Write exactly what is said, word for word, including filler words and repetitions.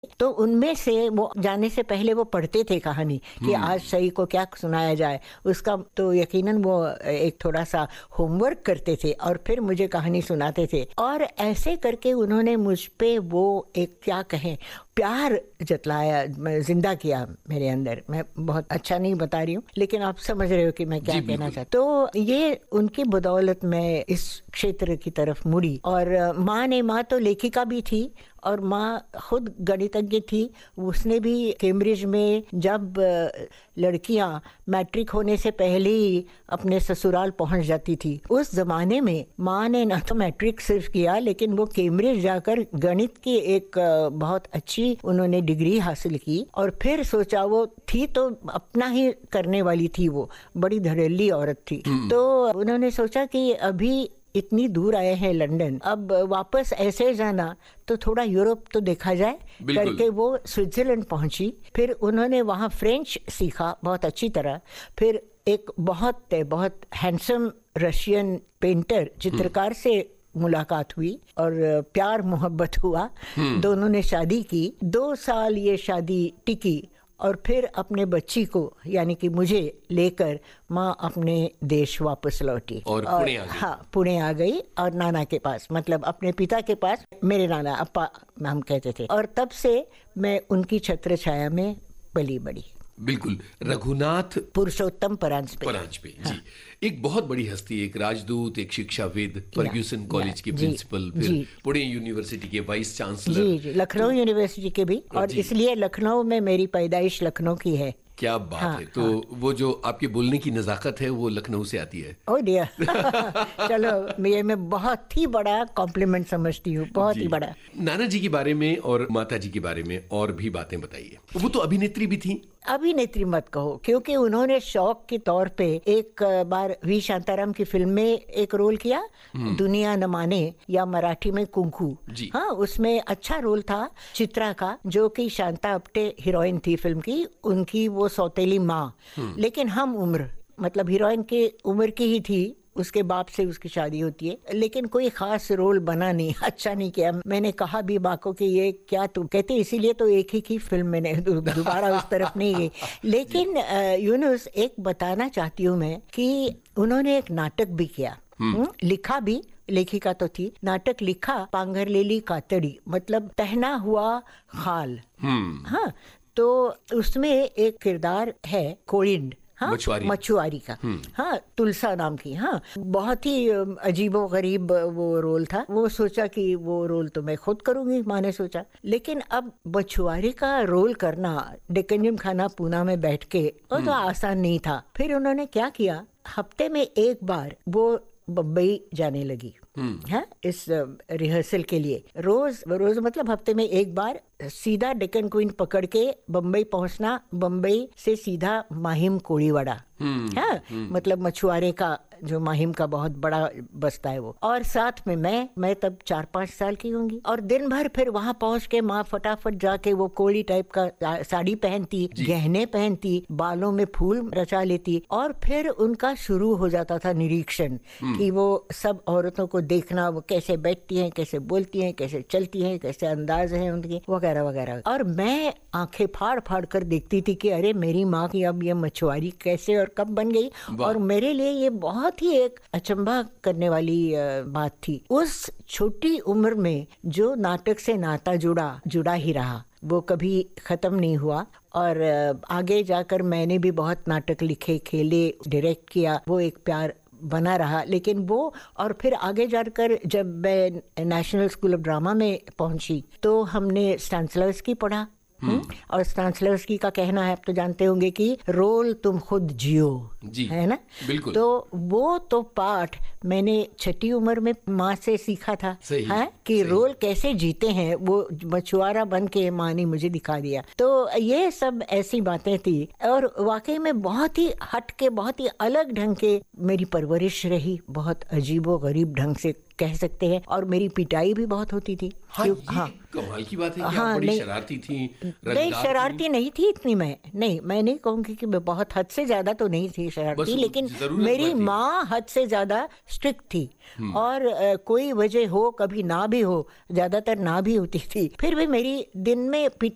तो उनमें से वो जाने से पहले वो पढ़ते थे कहानी कि आज सही को क्या सुनाया जाए, उसका तो यकीनन वो एक थोड़ा सा होमवर्क करते थे और फिर मुझे कहानी सुनाते थे। और ऐसे करके उन्होंने मुझ पे वो एक क्या कहें प्यार जतलाया, जिंदा किया मेरे अंदर। मैं बहुत अच्छा नहीं बता रही हूँ, लेकिन आप समझ रहे हो कि मैं क्या कहना चाहती। तो ये उनकी बदौलत मैं इस क्षेत्र की तरफ मुड़ी। और माँ ने माँ तो लेखिका भी थी और माँ खुद गणितज्ञ थी। उसने भी कैम्ब्रिज में जब लड़कियां मैट्रिक होने से पहले ही अपने ससुराल पहुंच जाती थी, उस जमाने में माँ ने ना तो मैट्रिक सिर्फ किया, लेकिन वो कैम्ब्रिज जाकर गणित की एक बहुत अच्छी उन्होंने डिग्री हासिल की। और फिर सोचा, वो थी तो अपना ही करने वाली थी, वो बड़ी धड़ल्ली औरत थी। तो उन्होंने सोचा कि अभी इतनी दूर आए हैं लंदन, अब वापस ऐसे जाना तो थोड़ा यूरोप तो देखा जाए करके वो स्विट्जरलैंड पहुंची। फिर उन्होंने वहाँ फ्रेंच सीखा बहुत अच्छी तरह। फिर एक बहुत बहुत हैंडसम रशियन पेंटर चित्रकार से मुलाकात हुई और प्यार मोहब्बत हुआ। दोनों ने शादी की। दो साल ये शादी टिकी और फिर अपने बच्ची को यानी कि मुझे लेकर माँ अपने देश वापस लौटी और, और पुणे आ गई। हाँ, पुणे आ गई और नाना के पास, मतलब अपने पिता के पास, मेरे नाना अप्पा हम कहते थे। और तब से मैं उनकी छत्र छाया में पली बड़ी। बिल्कुल। रघुनाथ पुरुषोत्तम परांजपे परांजपे हाँ। जी, एक बहुत बड़ी हस्ती, एक राजदूत, एक शिक्षाविद, फर्ग्यूसन कॉलेज के प्रिंसिपल, फिर पुणे यूनिवर्सिटी के वाइस चांसलर, जी जी लखनऊ तो, यूनिवर्सिटी के भी। और इसलिए लखनऊ में मेरी पैदाइश लखनऊ की है। क्या बात हाँ, है। तो हाँ। वो जो आपके बोलने की नजाकत है वो लखनऊ से आती है। ओ डियर चलो, ये मैं बहुत ही बड़ा कॉम्प्लीमेंट समझती हूँ, बहुत ही बड़ा। नाना जी के बारे में और माता जी के बारे में और भी बातें बताइए। वो तो अभिनेत्री भी थी। अभिनेत्री मत कहो, क्योंकि उन्होंने शौक के तौर पे एक बार वी शांताराम की फिल्म में एक रोल किया, दुनिया न माने, या मराठी में कुंकू। हाँ, उसमें अच्छा रोल था चित्रा का, जो कि शांता अप्टे हीरोइन थी फिल्म की, उनकी वो सौतेली माँ। लेकिन हम उम्र, मतलब हीरोइन के उम्र की ही थी, उसके बाप से उसकी शादी होती है, लेकिन कोई खास रोल बना नहीं, अच्छा नहीं किया। मैंने कहा भी माँ को कि ये क्या तुम कहते, इसीलिए तो एक ही की फिल्म मैंने दोबारा उस तरफ नहीं गई। लेकिन यूनुस, एक बताना चाहती हूँ मैं कि उन्होंने एक नाटक भी किया, लिखा भी, लेखिका तो थी। नाटक लिखा पांघरलेली कातड़ी, मतलब पहना हुआ खाल। हाँ, तो उसमें एक किरदार है कोलिंड, हाँ, मछुआरी, मछुआरी का। हाँ, तुलसा नाम की। हाँ, बहुत ही अजीबो गरीब वो रोल था। वो सोचा कि वो रोल तो मैं खुद करूंगी, माँ ने सोचा। लेकिन अब मछुआरी का रोल करना डेक्कन जिमखाना पूना में बैठ के, वो तो आसान नहीं था। फिर उन्होंने क्या किया, हफ्ते में एक बार वो बम्बई जाने लगी है इस रिहर्सल के लिए। रोज रोज मतलब हफ्ते में एक बार सीधा डेक्कन क्वीन पकड़ के बम्बई पहुंचना, बम्बई से सीधा माहिम कोळीवाड़ा, है मतलब मछुआरे का जो माहिम का बहुत बड़ा बस्ता है वो। और साथ में मैं मैं तब चार पांच साल की होंगी। और दिन भर फिर वहां पहुंच के माँ फटाफट जाके वो कोली टाइप का साड़ी पहनती, गहने पहनती, बालों में फूल रचा लेती, और फिर उनका शुरू हो जाता था निरीक्षण कि वो सब औरतों को देखना, वो कैसे बैठती हैं, कैसे बोलती हैं, कैसे चलती हैं, कैसे अंदाज है उनके, वगैरह वगैरह। और मैं आंखें फाड़ फाड़ कर देखती थी कि अरे मेरी माँ की अब ये मछुआरी कैसे और कब बन गई। और मेरे लिए ये बहुत ही एक अचंभा करने वाली बात थी। उस छोटी उम्र में जो नाटक से नाता जुड़ा जुड़ा ही रहा, वो कभी खत्म नहीं हुआ। और आगे जाकर मैंने भी बहुत नाटक लिखे, खेले, डायरेक्ट किया, वो एक प्यार बना रहा। लेकिन वो, और फिर आगे जाकर जब मैं नेशनल स्कूल ऑफ ड्रामा में पहुंची तो हमने स्टानिस्लावस्की पढ़ा। हम्म और स्टानिस्लावस्की का कहना है, आप तो जानते होंगे कि रोल तुम खुद जियो, है ना। बिल्कुल। तो वो तो पाठ मैंने छठी उम्र में माँ से सीखा था, है कि सही। रोल कैसे जीते हैं, वो मछुआरा बन के माँ ने मुझे दिखा दिया। तो ये सब ऐसी बातें थी। और वाकई में बहुत ही हट के, बहुत ही अलग ढंग के मेरी परवरिश रही, बहुत अजीबो गरीब ढंग से कह सकते हैं। और मेरी पिटाई भी बहुत होती थी। हाँ, ये हाँ, कमाल की बात है कि हाँ, आप बड़ी शरारती थी। नहीं, शरारती नहीं थी इतनी मैं, नहीं मैं नहीं कहूँगी कि मैं बहुत हद से ज्यादा तो नहीं थी शरारती, लेकिन मेरी माँ हद से ज्यादा स्ट्रिक्ट थी। और आ, कोई वजह हो, कभी ना भी हो, ज्यादातर ना भी होती थी, फिर भी मेरी दिन में पिटाई